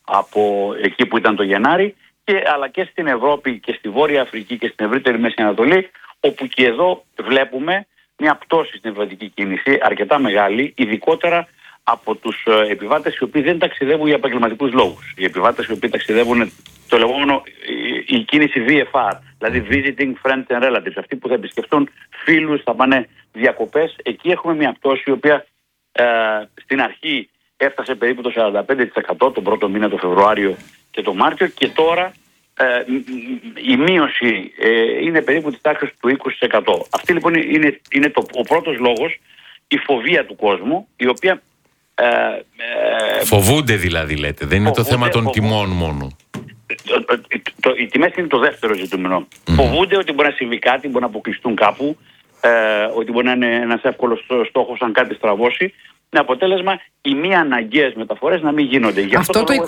από εκεί που ήταν το Γενάρη, αλλά και στην Ευρώπη και στη Βόρεια Αφρική και στην ευρύτερη Μέση Ανατολή, όπου και εδώ βλέπουμε μια πτώση στην επιβατική κίνηση αρκετά μεγάλη, ειδικότερα από τους επιβάτες οι οποίοι δεν ταξιδεύουν για επαγγελματικούς λόγους. Οι επιβάτες οι οποίοι ταξιδεύουν το λεγόμενο η κίνηση VFR, δηλαδή Visiting Friends and Relatives, αυτοί που θα επισκεφτούν φίλους, θα πάνε διακοπές. Εκεί έχουμε μια πτώση η οποία στην αρχή έφτασε περίπου το 45% τον πρώτο μήνα, το Φεβρουάριο και το Μάρτιο, και τώρα η μείωση είναι περίπου της τάξης του 20%. Αυτή λοιπόν είναι ο πρώτος λόγος, η φοβία του κόσμου, η οποία φοβούνται δηλαδή, λέτε, δεν είναι το θέμα των τιμών μόνο. Οι τιμές είναι το δεύτερο ζητούμενο. Φοβούνται ότι μπορεί να συμβεί κάτι, μπορεί να αποκλειστούν κάπου, ότι μπορεί να είναι ένας εύκολος στόχος αν κάτι στραβώσει. Με αποτέλεσμα οι μη αναγκαίες μεταφορές να μην γίνονται. Αυτό το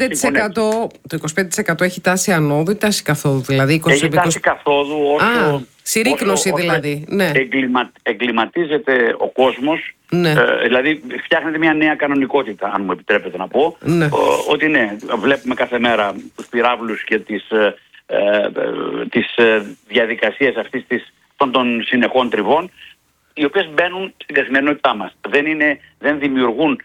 25% έχει τάση ανώδου ή τάση καθόδου? Δηλαδή έχει τάση καθόδου όσο... Συρρίκνωση δηλαδή. Ναι. Εγκληματίζεται ο κόσμος, ναι. Δηλαδή φτιάχνεται μια νέα κανονικότητα, αν μου επιτρέπετε να πω, ναι. Ότι ναι, βλέπουμε κάθε μέρα τους πυράβλους και τις διαδικασίες αυτής των συνεχών τριβών, οι οποίες μπαίνουν στην καθημερινότητά μας. Δεν δημιουργούν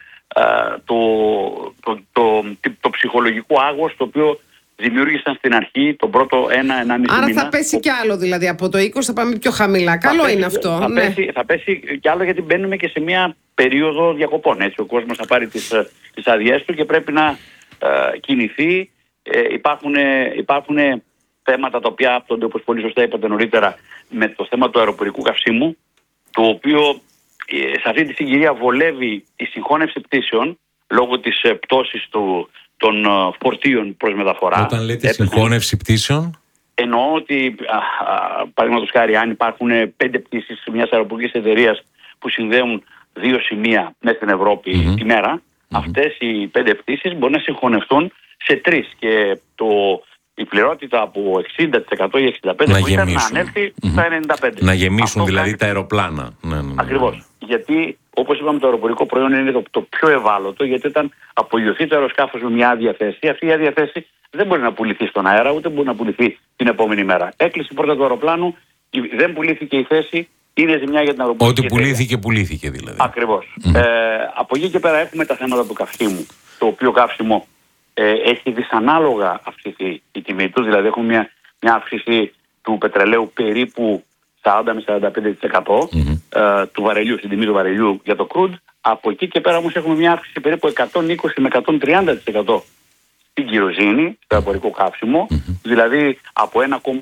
το ψυχολογικό άγχος το οποίο δημιούργησαν στην αρχή τον πρώτο 1-1,5 μήνα. Άρα θα πέσει κι άλλο, δηλαδή από το 20 θα πάμε πιο χαμηλά. Καλό είναι αυτό. Θα πέσει κι άλλο, γιατί μπαίνουμε και σε μια περίοδο διακοπών. Έτσι. Ο κόσμος θα πάρει τις αδειές του και πρέπει να κινηθεί. Υπάρχουν θέματα τα οποία άπτονται, όπως πολύ σωστά είπατε νωρίτερα, με το θέμα του αεροπορικού καυσίμου, το οποίο σε αυτή τη συγκυρία βολεύει η συγχώνευση πτήσεων λόγω της πτώσης των φορτίων προς μεταφορά. Όταν λέτε συγχώνευση πτήσεων, εννοώ ότι παραδείγματος χάρη, αν υπάρχουν 5 πτήσεις μιας αεροπορικής εταιρείας που συνδέουν 2 σημεία μέσα στην Ευρώπη τη μέρα, αυτές οι 5 πτήσεις μπορεί να συγχωνευτούν σε 3 και η πληρότητα από 60% ή 65% που ήταν να ανέλθει στα 95%. Να γεμίσουν δηλαδή τα αεροπλάνα. Ναι. Ακριβώς. Γιατί, όπως είπαμε, το αεροπορικό προϊόν είναι το πιο ευάλωτο, γιατί όταν απογειωθεί το αεροσκάφος με μια άδεια θέση, αυτή η άδεια θέση δεν μπορεί να πουληθεί στον αέρα, ούτε μπορεί να πουληθεί την επόμενη μέρα. Έκλεισε η πόρτα του αεροπλάνου, δεν πουλήθηκε η θέση, είναι ζημιά για την αεροπορική εταιρεία. πουλήθηκε δηλαδή. Ακριβώς. Από εκεί και πέρα έχουμε τα θέματα του καυσίμου, το οποίο καύσιμο έχει δυσανάλογα αυξηθεί η τιμή του, δηλαδή έχουμε μια αύξηση του πετρελαίου περίπου 40 με 45% του βαρελιού, στην τιμή του βαρελιού για το crude. Από εκεί και πέρα όμως έχουμε μια αύξηση περίπου 120 με 130% στην κυροζήνη, στο αεροπορικό καύσιμο, δηλαδή από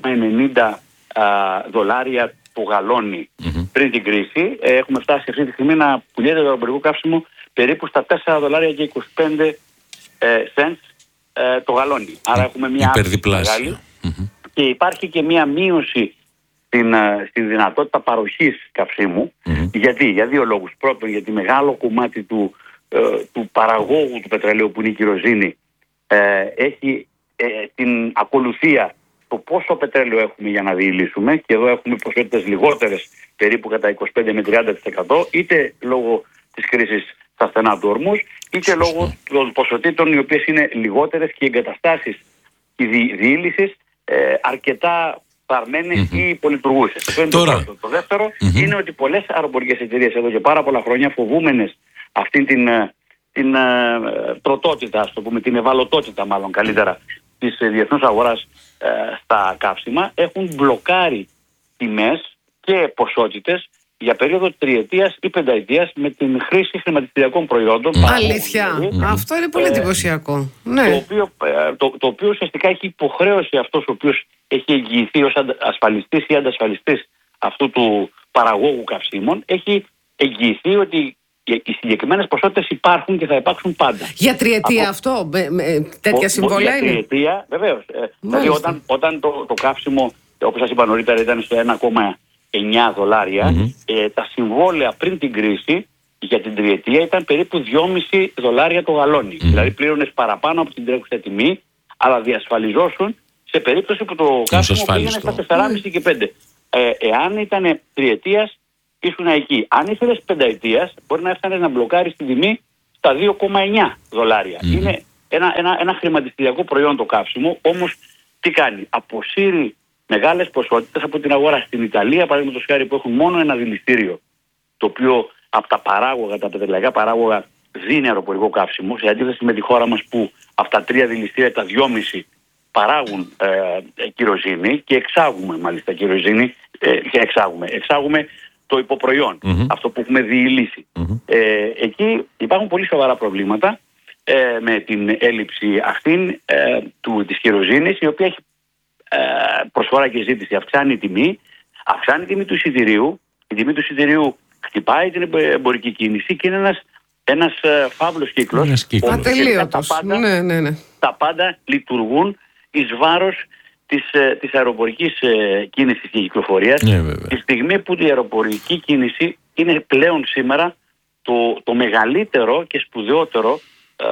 $1,90 το γαλόνι πριν την κρίση, έχουμε φτάσει αυτή τη στιγμή να πουλιέται το αεροπορικό καύσιμο περίπου στα $4,25 το γαλόνι. Άρα έχουμε μια αύξηση μεγάλη και υπάρχει και μια μείωση στην δυνατότητα παροχής καυσίμου. Γιατί? Για 2 λόγους. Πρώτον, γιατί μεγάλο κομμάτι του παραγόγου του πετρελαίου, που είναι η κυροζήνη, έχει την ακολουθία το πόσο πετρέλαιο έχουμε για να διηλύσουμε, και εδώ έχουμε ποσότητες λιγότερες, περίπου κατά 25 με 30%, είτε λόγω της κρίσης στα στενά του Ορμούς, είτε λόγω των ποσοτήτων οι οποίες είναι λιγότερες και οι εγκαταστάσεις διήλυσης αρκετά παρμένες ή πολυλειτουργούσες. Αυτό είναι το πρώτο. Το δεύτερο είναι ότι πολλές αεροπορικές εταιρείες εδώ και πάρα πολλά χρόνια, φοβούμενες αυτήν την τροτότητα, ας το πούμε, την ευαλωτότητα μάλλον καλύτερα, της διεθνούς αγοράς στα καύσιμα, έχουν μπλοκάρει τιμές και ποσότητες για περίοδο 3ετίας ή 5ετίας με την χρήση χρηματιστηριακών προϊόντων. Αλήθεια. Αυτό είναι πολύ εντυπωσιακό. Ναι. Το οποίο ουσιαστικά έχει υποχρέωση αυτός ο οποίος έχει εγγυηθεί ως ασφαλιστής ή αντασφαλιστής αυτού του παραγόγου καυσίμων, έχει εγγυηθεί ότι οι συγκεκριμένες ποσότητες υπάρχουν και θα υπάρξουν πάντα. Για 3ετία αυτό, τέτοια συμβόλαια είναι? Για 3ετία, βεβαίως. Δηλαδή όταν το καύσιμο, όπως σας είπα νωρίτερα, ήταν στο $1,9, τα συμβόλαια πριν την κρίση για την 3ετία ήταν περίπου $2,5 το γαλόνι. Δηλαδή πλήρωνες παραπάνω από την τρέχουσα τιμή, αλλά διασφαλιζόσουν σε περίπτωση που το καύσιμο πήγαινε στα 4,5 και 5. Εάν ήταν 3ετίας, ήσουν εκεί. Αν ήθελες 5ετίας, μπορεί να έφτανες να μπλοκάρεις την τιμή στα $2,9. Είναι ένα χρηματιστηριακό προϊόν το καύσιμο, όμως τι κάνει? Αποσύρει μεγάλες ποσότητες από την αγορά. Στην Ιταλία, παραδείγματος χάρη, που έχουν μόνο ένα δηληστήριο, το οποίο από τα παράγωγα, τα πετρελαϊκά παράγωγα, δίνει αεροπορικό καύσιμο, σε αντίθεση με τη χώρα μας που από τα 3 δηληστήρια, τα 2,5 παράγουν κυροζήνη και εξάγουμε μάλιστα κυροζήνη και εξάγουμε το υποπροϊόν, αυτό που έχουμε διηλύσει. Εκεί υπάρχουν πολύ σοβαρά προβλήματα με την έλλειψη αυτήν της κυροζήνης, η οποία έχει προσφορά και ζήτηση, αυξάνει η τιμή του εισιτηρίου. Η τιμή του εισιτηρίου χτυπάει την εμπορική κίνηση και είναι ένας φαύλος κύκλος. Ατελείωτος. Τα πάντα λειτουργούν εις βάρος της αεροπορικής κίνησης και κυκλοφορίας, τη στιγμή που η αεροπορική κίνηση είναι πλέον σήμερα το μεγαλύτερο και σπουδαιότερο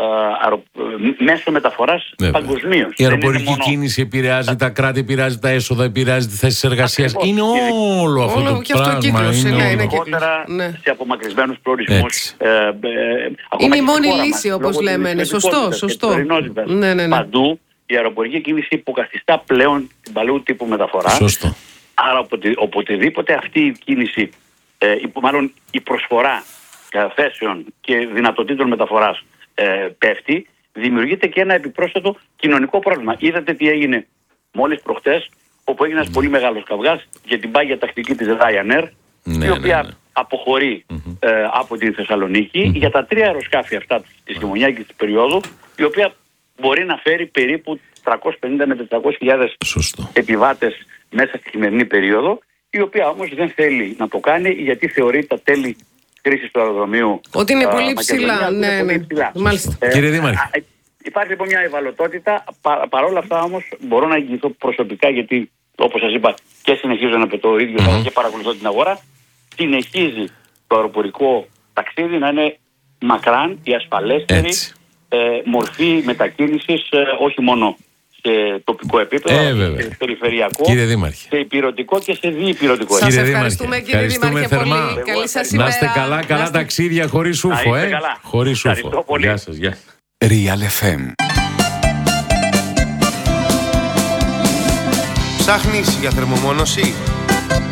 μέσω μεταφοράς παγκοσμίως. Η αεροπορική κίνηση επηρεάζει τα κράτη, επηρεάζει τα έσοδα, επηρεάζει τις θέσεις εργασίας. Είναι όλο αυτό το πράγμα. Ειδικότερα σε απομακρυσμένους προορισμούς. Είναι η μόνη λύση, όπως λέμε. Είναι σωστό. Παντού η αεροπορική κίνηση υποκαθιστά πλέον την παλαιού τύπου μεταφορά. Σωστό. Άρα οποτεδήποτε αυτή η κίνηση, μάλλον η προσφορά θέσεων και δυνατοτήτων μεταφοράς πέφτει, δημιουργείται και ένα επιπρόσθετο κοινωνικό πρόβλημα. Είδατε τι έγινε μόλις προχτές, όπου έγινε ένας πολύ μεγάλος καυγάς για την πάγια τακτική της Ryanair, η οποία αποχωρεί από τη Θεσσαλονίκη για τα 3 αεροσκάφη αυτά της χειμωνιάτικης περίοδου, η οποία μπορεί να φέρει περίπου 350 με 400.000 επιβάτες μέσα στη χειμερινή περίοδο, η οποία όμως δεν θέλει να το κάνει γιατί θεωρεί τα τέλη χρήσης του αεροδρομίου ότι είναι πολύ ψηλά. Κύριε Δήμαρχε, υπάρχει λοιπόν μια ευαλωτότητα. Παρόλα αυτά όμως μπορώ να εγγυηθώ προσωπικά, γιατί όπως σας είπα και συνεχίζω να πετώ το ίδιο και παρακολουθώ την αγορά, συνεχίζει το αεροπορικό ταξίδι να είναι μακράν η ασφαλέστερη μορφή μετακίνησης, όχι μόνο σε τοπικό επίπεδο, σε περιφερειακό, σε υπηρετικό και σε διυπηρετικό. Σας ευχαριστούμε κύριε Δήμαρχε πολύ. Καλή σας ημέρα. Να είστε καλά, καλά ταξίδια χωρίς ούφο. Χωρίς ούφο. Γεια σας. Real FM. Ψάχνεις για θερμομόνωση?